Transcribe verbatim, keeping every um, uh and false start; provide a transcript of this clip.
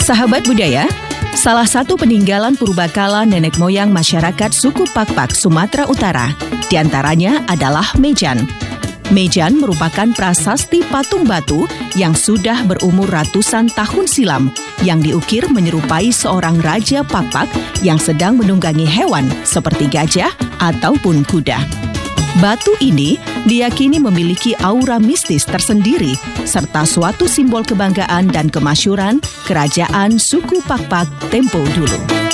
Sahabat budaya, salah satu peninggalan purbakala nenek moyang masyarakat suku Pakpak Sumatera Utara diantaranya adalah Mejan. Mejan merupakan prasasti patung batu yang sudah berumur ratusan tahun silam yang diukir menyerupai seorang raja Pakpak yang sedang menunggangi hewan seperti gajah ataupun kuda. Batu ini diyakini memiliki aura mistis tersendiri serta suatu simbol kebanggaan dan kemasyuran kerajaan suku Pakpak tempo dulu.